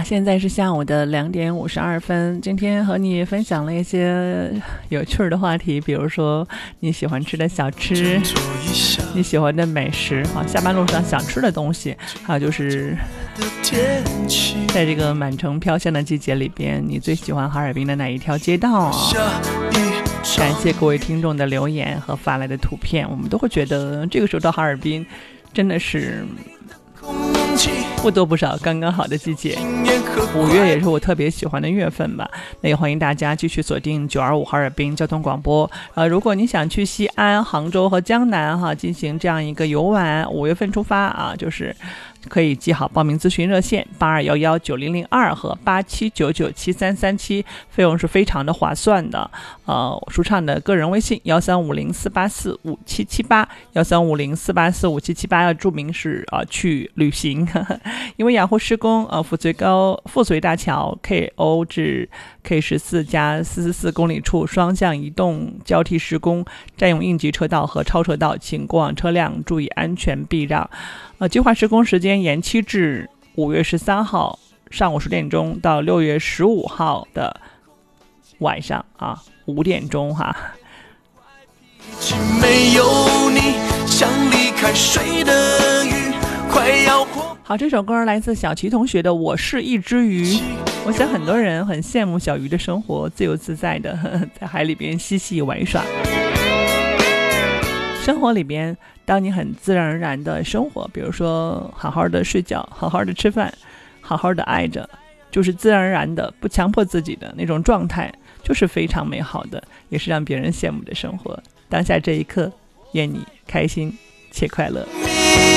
现在是下午的2点52分。今天和你分享了一些有趣的话题，比如说你喜欢吃的小吃，你喜欢的美食，下班路上想吃的东西，还有就是在这个满城飘香的季节里边，你最喜欢哈尔滨的哪一条街道啊？感谢各位听众的留言和发来的图片，我们都会觉得这个时候到哈尔滨真的是不多不少刚刚好的季节。5月也是我特别喜欢的月份吧。那也欢迎大家继续锁定925哈尔滨交通广播。如果你想去西安、杭州和江南进行这样一个游玩，5月份出发就是可以记好报名咨询热线82119002和87997337，费用是非常的划算的。舒畅的个人微信13504845778，13504845778，要注明是去旅行。因为雅虎施工富绥大桥 KO 至 K14 加444公里处双向移动交替施工，占用应急车道和超车道，请过往车辆注意安全避让。计划施工时间延期至5月13号上午10点钟到6月15号的晚上5点钟没有你像离开水的鱼快要活。 好，这首歌来自小齐同学的《我是一只鱼》。我想很多人很羡慕小鱼的生活，自由自在的在海里边嬉戏玩耍。生活里边，当你很自然而然的生活，比如说好好的睡觉，好好的吃饭，好好的爱着，就是自然而然的不强迫自己的那种状态，就是非常美好的，也是让别人羡慕的生活。当下这一刻，愿你开心且快乐。